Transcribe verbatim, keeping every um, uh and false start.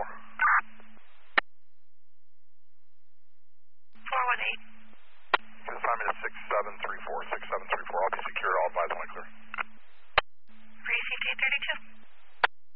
four. four one eight. Assignment is six seven three four. six seven three four. I'll be secured. I'll advise when